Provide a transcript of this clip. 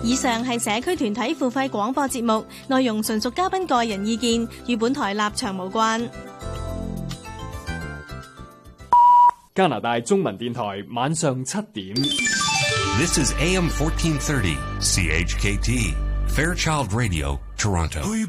以上係社區團體付費廣播節目，內容純屬嘉賓個人意見，與本台立場無關。 加拿大中文電台晚上7點。 This is AM 1430 CHKT Fairchild Radio, Toronto.